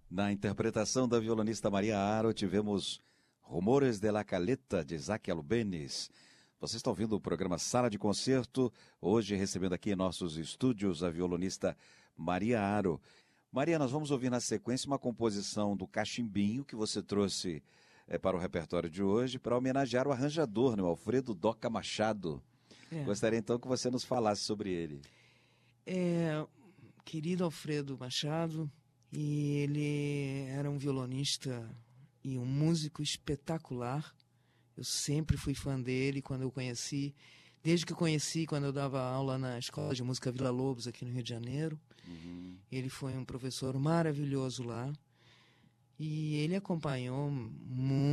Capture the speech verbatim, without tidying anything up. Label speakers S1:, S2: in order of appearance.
S1: Na interpretação da violonista Maria Aro, tivemos Rumores de la Caleta, de Isaac Albéniz. Você está ouvindo o programa Sala de Concerto, hoje recebendo aqui em nossos estúdios a violonista Maria Aro. Maria, nós vamos ouvir na sequência uma composição do Cachimbinho que você trouxe é, para o repertório de hoje, para homenagear o arranjador, né, o Alfredo Doca Machado. É. Gostaria então que você nos falasse sobre ele.
S2: É, querido Alfredo Machado, e ele era um violonista e um músico espetacular. Eu sempre fui fã dele quando eu conheci, desde que eu conheci, quando eu dava aula na Escola de Música Vila Lobos, aqui no Rio de Janeiro. Uhum. Ele foi um professor maravilhoso lá. E ele acompanhou muito